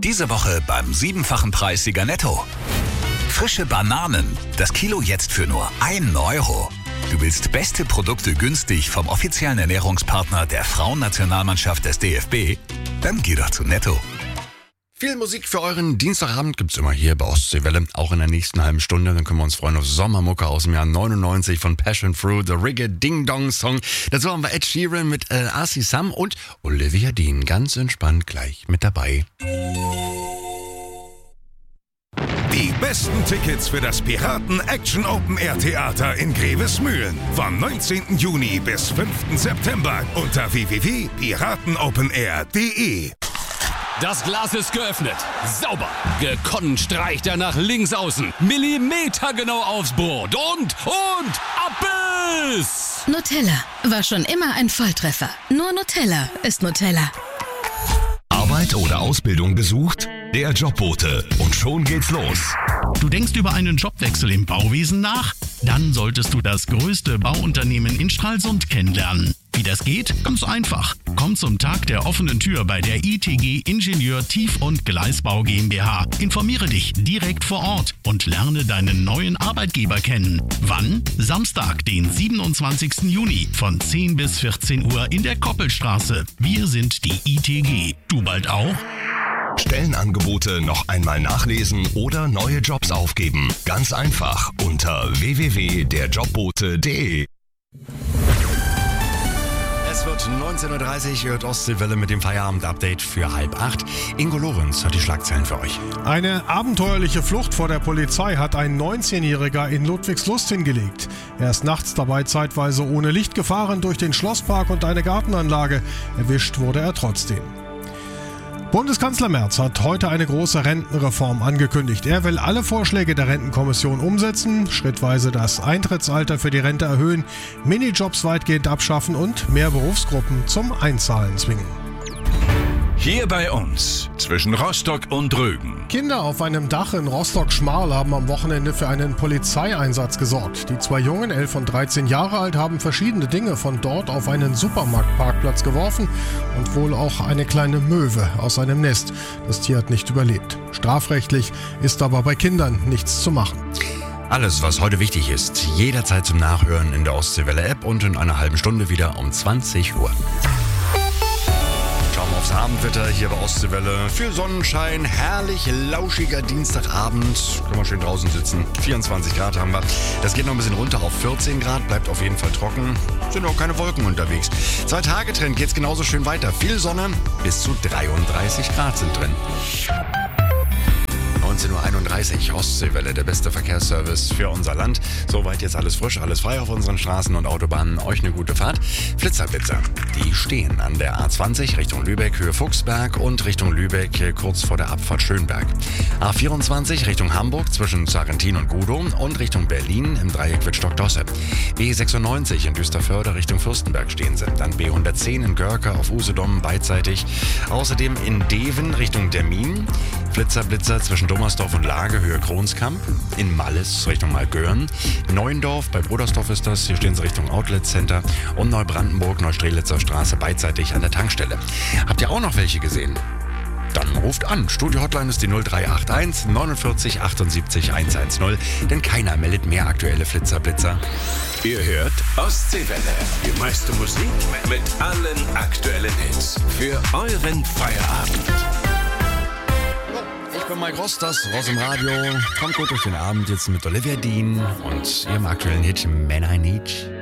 Diese Woche beim 7-fachen Preissieger Netto. Frische Bananen. Das Kilo jetzt für nur 1 Euro. Du willst beste Produkte günstig vom offiziellen Ernährungspartner der Frauennationalmannschaft des DFB? Dann geh doch zu Netto. Viel Musik für euren Dienstagabend gibt's immer hier bei Ostseewelle, auch in der nächsten halben Stunde. Dann können wir uns freuen auf Sommermucke aus dem Jahr 99 von Passion Fruit, The Reggae Ding Dong Song. Dazu haben wir Ed Sheeran mit Asi Sam und Olivia Dean ganz entspannt gleich mit dabei. Die besten Tickets für das Piraten Action Open Air Theater in Grevesmühlen vom 19. Juni bis 5. September unter www.piratenopenair.de. Das Glas ist geöffnet. Sauber. Gekonnt streicht er nach links außen. Millimetergenau aufs Brot. Und ab es! Nutella war schon immer ein Volltreffer. Nur Nutella ist Nutella. Arbeit oder Ausbildung gesucht? Der Jobbote. Und schon geht's los. Du denkst über einen Jobwechsel im Bauwesen nach? Dann solltest du das größte Bauunternehmen in Stralsund kennenlernen. Wie das geht? Ganz einfach. Komm zum Tag der offenen Tür bei der ITG Ingenieur Tief- und Gleisbau GmbH. Informiere dich direkt vor Ort und lerne deinen neuen Arbeitgeber kennen. Wann? Samstag, den 27. Juni von 10 bis 14 Uhr in der Koppelstraße. Wir sind die ITG. Du bald auch? Stellenangebote noch einmal nachlesen oder neue Jobs aufgeben. Ganz einfach unter www.derjobbote.de. Es wird 19.30 Uhr, hört Ostseewelle mit dem Feierabend-Update für 7:30. Ingo Lorenz hat die Schlagzeilen für euch. Eine abenteuerliche Flucht vor der Polizei hat ein 19-Jähriger in Ludwigslust hingelegt. Er ist nachts dabei zeitweise ohne Licht gefahren durch den Schlosspark und eine Gartenanlage. Erwischt wurde er trotzdem. Bundeskanzler Merz hat heute eine große Rentenreform angekündigt. Er will alle Vorschläge der Rentenkommission umsetzen, schrittweise das Eintrittsalter für die Rente erhöhen, Minijobs weitgehend abschaffen und mehr Berufsgruppen zum Einzahlen zwingen. Hier bei uns, zwischen Rostock und Rügen. Kinder auf einem Dach in Rostock-Schmarl haben am Wochenende für einen Polizeieinsatz gesorgt. Die 2 Jungen, 11 und 13 Jahre alt, haben verschiedene Dinge von dort auf einen Supermarktparkplatz geworfen und wohl auch eine kleine Möwe aus einem Nest. Das Tier hat nicht überlebt. Strafrechtlich ist aber bei Kindern nichts zu machen. Alles, was heute wichtig ist, jederzeit zum Nachhören in der Ostseewelle-App und in einer halben Stunde wieder um 20 Uhr. Schauen wir aufs Abendwetter hier bei Ostseewelle. Viel Sonnenschein, herrlich lauschiger Dienstagabend. Können wir schön draußen sitzen. 24 Grad haben wir. Das geht noch ein bisschen runter auf 14 Grad, bleibt auf jeden Fall trocken. Sind auch keine Wolken unterwegs. 2-Tage-Trend geht's genauso schön weiter. Viel Sonne, bis zu 33 Grad sind drin. 19.31 Uhr, Ostseewelle, der beste Verkehrsservice für unser Land. Soweit jetzt alles frisch, alles frei auf unseren Straßen und Autobahnen. Euch eine gute Fahrt. Flitzer, die stehen an der A20 Richtung Lübeck, Höhe Fuchsberg und Richtung Lübeck kurz vor der Abfahrt Schönberg. A24 Richtung Hamburg zwischen Sarrentin und Gudow und Richtung Berlin im Dreieck Wittstock-Dosse. B96 in Düsterförde Richtung Fürstenberg stehen sie. Dann B110 in Görke auf Usedom beidseitig. Außerdem in Deven Richtung Dermin. Flitzer zwischen Dommersdorf und Lage, Höhe Kronskamp. In Malles Richtung Malgören. Neuendorf, bei Brodersdorf ist das. Hier stehen sie Richtung Outlet Center. Und Neubrandenburg, Neustrelitzer Straße beidseitig an der Tankstelle. Habt ihr auch noch welche gesehen? Dann ruft an. Studio-Hotline ist die 0381 49 78 110. Denn keiner meldet mehr aktuelle Flitzer. Ihr hört Ostseewelle. Die meiste Musik mit allen aktuellen Hits. Für euren Feierabend. Ich bin Mike Ross, das Ross im Radio. Kommt gut durch den Abend jetzt mit Olivia Dean und ihrem aktuellen Hit Man I Need.